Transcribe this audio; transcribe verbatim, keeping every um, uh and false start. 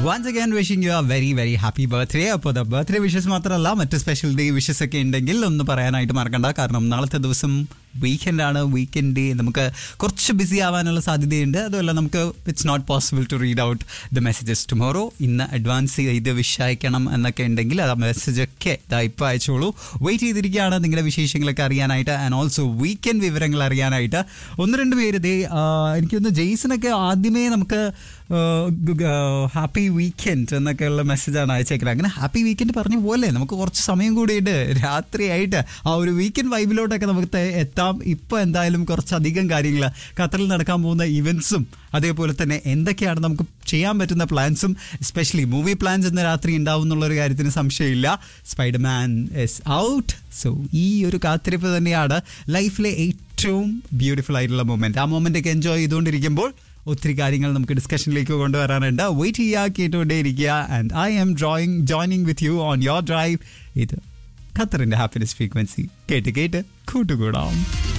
Once again wishing you a very very happy birthday. അപ്പോൾ the birthday wishes മാത്രമല്ല മറ്റ് special day wishes ഒക്കെ ഉണ്ടെങ്കിൽ ഒന്ന് പറയാനായിട്ട് മറക്കണ്ട. കാരണം നാളത്തെ ദിവസം വീക്കെൻഡ് ആണ്. വീക്കെൻഡ് ഡേ നമുക്ക് കുറച്ച് ബിസി ആവാനുള്ള സാധ്യതയുണ്ട്. അതുമല്ല നമുക്ക് it's not possible to read out the messages tomorrow. ഇന്ന് അഡ്വാൻസ് ചെയ്ത് വിഷ് അയക്കണം എന്നൊക്കെ ഉണ്ടെങ്കിൽ ആ മെസ്സേജൊക്കെ ഇതാ ഇപ്പോൾ അയച്ചോളൂ. വെയിറ്റ് ചെയ്തിരിക്കുകയാണ് നിങ്ങളുടെ വിശേഷങ്ങളൊക്കെ അറിയാനായിട്ട് ആൻഡ് ഓൾസോ വീക്കെൻഡ് വിവരങ്ങൾ അറിയാനായിട്ട്. ഒന്ന് രണ്ട് പേര് ദേ എനിക്കൊന്ന് ജെയ്സനൊക്കെ ആദ്യമേ നമുക്ക് ഹാപ്പി വീക്കെൻഡ് എന്നൊക്കെയുള്ള മെസ്സേജാണ് അയച്ചേക്കുന്നത്. അങ്ങനെ ഹാപ്പി വീക്കെൻഡ് പറഞ്ഞ പോലെ നമുക്ക് കുറച്ച് സമയം കൂടിയിട്ട് രാത്രിയായിട്ട് ആ ഒരു വീക്കെൻഡ് വൈബിലോട്ടൊക്കെ നമുക്ക് എത്താം. ഇപ്പോൾ എന്തായാലും കുറച്ചധികം കാര്യങ്ങൾ ഖത്തറിൽ നടക്കാൻ പോകുന്ന ഇവൻറ്റ്സും അതേപോലെ തന്നെ എന്തൊക്കെയാണ് നമുക്ക് ചെയ്യാൻ പറ്റുന്ന പ്ലാൻസും എസ്പെഷ്യലി മൂവി പ്ലാൻസ് ഇന്ന് രാത്രി ഉണ്ടാവും എന്നുള്ളൊരു കാര്യത്തിന് സംശയമില്ല. Spiderman is out. സോ ഈ ഒരു കാത്തിരിപ്പ് തന്നെയാണ് ലൈഫിലെ ഏറ്റവും ബ്യൂട്ടിഫുൾ ആയിട്ടുള്ള മൊമെൻറ്റ്. ആ മൊമെൻ്റ് ഒക്കെ എൻജോയ് ചെയ്തുകൊണ്ടിരിക്കുമ്പോൾ ഒത്തിരി കാര്യങ്ങൾ നമുക്ക് ഡിസ്കഷനിലേക്ക് കൊണ്ടുവരാനുണ്ട്. വെയിറ്റ് ചെയ്യുക, കേട്ടുകൊണ്ടേ ഇരിക്കുക. And I am drawing joining with you on your drive. ഇത് ഖത്തറിൻ്റെ ഹാപ്പിനെസ് ഫ്രീക്വൻസി. കേട്ട് കേട്ട് കൂട്ടുകൂടാം.